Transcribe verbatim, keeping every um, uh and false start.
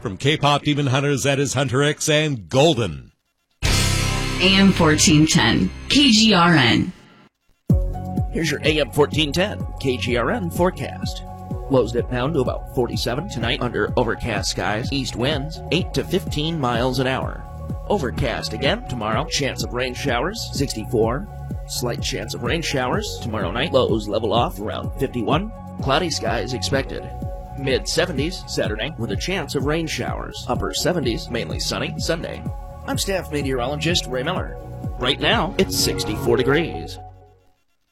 from K-Pop Demon Hunters, that is Hunter X and Golden. A M fourteen ten, K G R N. Here's your A M fourteen ten K G R N forecast. Lows dip down to about forty-seven tonight under overcast skies. East winds eight to fifteen miles an hour. Overcast again tomorrow. Chance of rain showers sixty-four. Slight chance of rain showers tomorrow night. Lows level off around fifty-one. Cloudy skies expected. Mid seventies Saturday with a chance of rain showers. Upper seventies mainly sunny Sunday. I'm staff meteorologist Ray Miller. Right now it's sixty-four degrees.